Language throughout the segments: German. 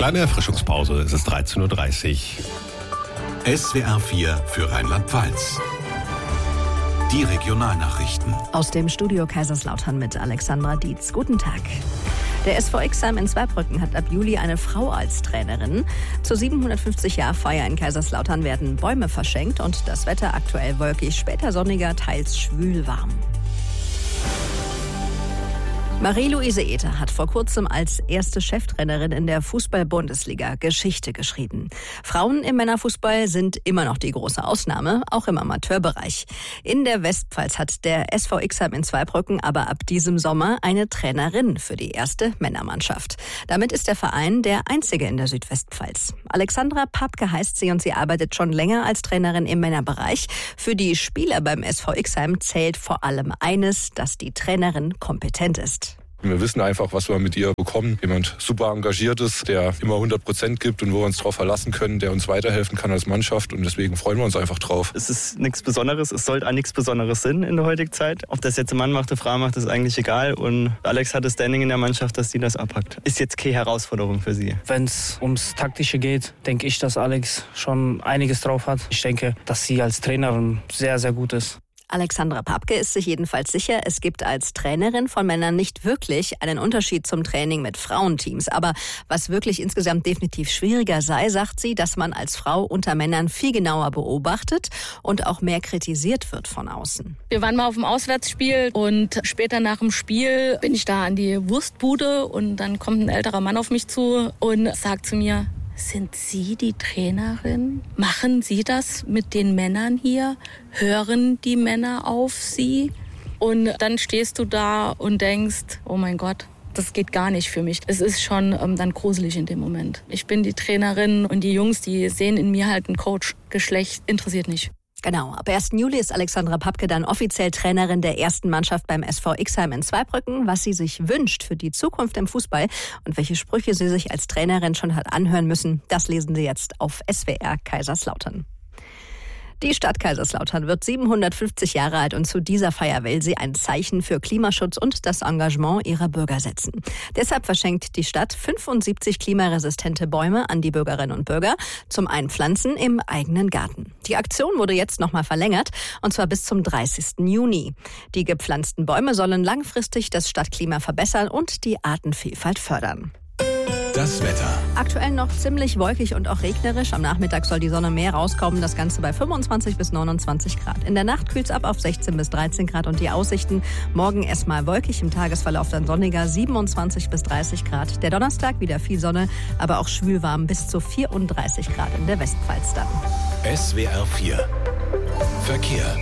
Kleine Erfrischungspause, es ist 13.30 Uhr. SWR 4 für Rheinland-Pfalz. Die Regionalnachrichten. Aus dem Studio Kaiserslautern mit Alexandra Dietz. Guten Tag. Der SV Ixheim in Zweibrücken hat ab Juli eine Frau als Trainerin. Zur 750-Jahr-Feier in Kaiserslautern werden Bäume verschenkt und das Wetter aktuell wolkig, später sonniger, teils schwül warm. Marie-Louise Ether hat vor kurzem als erste Cheftrainerin in der Fußball-Bundesliga Geschichte geschrieben. Frauen im Männerfußball sind immer noch die große Ausnahme, auch im Amateurbereich. In der Westpfalz hat der SV Ixheim in Zweibrücken aber ab diesem Sommer eine Trainerin für die erste Männermannschaft. Damit ist der Verein der einzige in der Südwestpfalz. Alexandra Papke heißt sie und sie arbeitet schon länger als Trainerin im Männerbereich. Für die Spieler beim SV Ixheim zählt vor allem eines, dass die Trainerin kompetent ist. Wir wissen einfach, was wir mit ihr bekommen. Jemand super engagiert ist, der immer 100% gibt und wo wir uns drauf verlassen können, der uns weiterhelfen kann als Mannschaft. Und deswegen freuen wir uns einfach drauf. Es ist nichts Besonderes. Es sollte auch nichts Besonderes sein in der heutigen Zeit. Ob das jetzt ein Mann macht, eine Frau macht, ist eigentlich egal. Und Alex hat das Standing in der Mannschaft, dass sie das abpackt. Ist jetzt keine Herausforderung für sie. Wenn es ums Taktische geht, denke ich, dass Alex schon einiges drauf hat. Ich denke, dass sie als Trainerin sehr, sehr gut ist. Alexandra Papke ist sich jedenfalls sicher, es gibt als Trainerin von Männern nicht wirklich einen Unterschied zum Training mit Frauenteams. Aber was wirklich insgesamt definitiv schwieriger sei, sagt sie, dass man als Frau unter Männern viel genauer beobachtet und auch mehr kritisiert wird von außen. Wir waren mal auf dem Auswärtsspiel und später nach dem Spiel bin ich da an die Wurstbude und dann kommt ein älterer Mann auf mich zu und sagt zu mir: Sind Sie die Trainerin? Machen Sie das mit den Männern hier? Hören die Männer auf Sie? Und dann stehst du da und denkst, oh mein Gott, das geht gar nicht für mich. Es ist schon dann gruselig in dem Moment. Ich bin die Trainerin und die Jungs, die sehen in mir halt einen Coach. Geschlecht interessiert nicht. Genau, ab 1. Juli ist Alexandra Papke dann offiziell Trainerin der ersten Mannschaft beim SV Ixheim in Zweibrücken. Was sie sich wünscht für die Zukunft im Fußball und welche Sprüche sie sich als Trainerin schon hat anhören müssen, das lesen Sie jetzt auf SWR Kaiserslautern. Die Stadt Kaiserslautern wird 750 Jahre alt und zu dieser Feier will sie ein Zeichen für Klimaschutz und das Engagement ihrer Bürger setzen. Deshalb verschenkt die Stadt 75 klimaresistente Bäume an die Bürgerinnen und Bürger zum Einpflanzen im eigenen Garten. Die Aktion wurde jetzt nochmal verlängert und zwar bis zum 30. Juni. Die gepflanzten Bäume sollen langfristig das Stadtklima verbessern und die Artenvielfalt fördern. Das Wetter. Aktuell noch ziemlich wolkig und auch regnerisch. Am Nachmittag soll die Sonne mehr rauskommen. Das Ganze bei 25 bis 29 Grad. In der Nacht kühlt es ab auf 16 bis 13 Grad. Und die Aussichten: morgen erstmal wolkig, im Tagesverlauf dann sonniger, 27 bis 30 Grad. Der Donnerstag wieder viel Sonne, aber auch schwülwarm bis zu 34 Grad in der Westpfalz dann. SWR 4 Verkehr.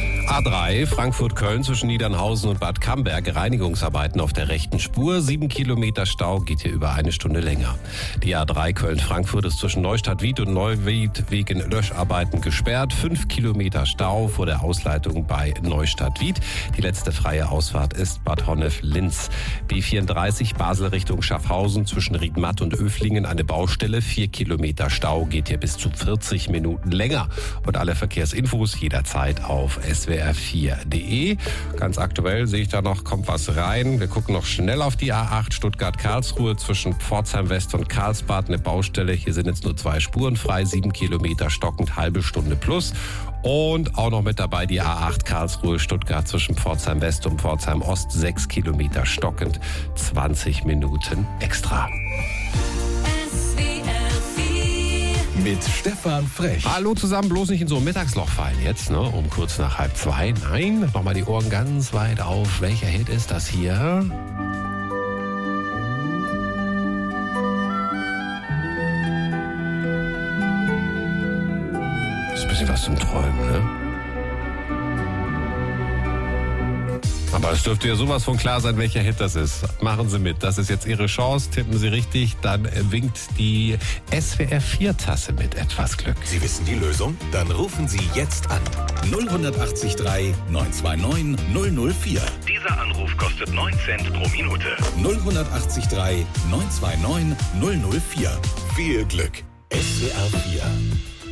A3 Frankfurt-Köln zwischen Niedernhausen und Bad Camberg. Reinigungsarbeiten auf der rechten Spur. 7 Kilometer Stau, geht hier über eine Stunde länger. Die A3 Köln-Frankfurt ist zwischen Neustadt-Wied und Neuwied wegen Löscharbeiten gesperrt. 5 Kilometer Stau vor der Ausleitung bei Neustadt-Wied. Die letzte freie Ausfahrt ist Bad Honnef-Linz. B34 Basel Richtung Schaffhausen zwischen Riedmatt und Öflingen eine Baustelle. 4 Kilometer Stau, geht hier bis zu 40 Minuten länger. Und alle Verkehrsinfos jederzeit auf swr4.de. Ganz aktuell sehe ich da noch, kommt was rein. Wir gucken noch schnell auf die A8 Stuttgart-Karlsruhe zwischen Pforzheim West und Karlsbad. Eine Baustelle. Hier sind jetzt nur 2 Spuren frei. 7 Kilometer stockend, halbe Stunde plus. Und auch noch mit dabei die A8 Karlsruhe-Stuttgart zwischen Pforzheim West und Pforzheim Ost. 6 Kilometer stockend, 20 Minuten extra. Mit Stefan Frech. Hallo zusammen, bloß nicht in so ein Mittagsloch fallen jetzt, ne? Um kurz nach 1:30. Nein, mach mal die Ohren ganz weit auf. Welcher Hit ist das hier? Ist ein bisschen was zum Träumen, ne? Aber es dürfte ja sowas von klar sein, welcher Hit das ist. Machen Sie mit. Das ist jetzt Ihre Chance. Tippen Sie richtig, dann winkt die SWR4-Tasse mit etwas Glück. Sie wissen die Lösung? Dann rufen Sie jetzt an. 08083 929 004. Dieser Anruf kostet 9 Cent pro Minute. 08083 929 004. Viel Glück. SWR4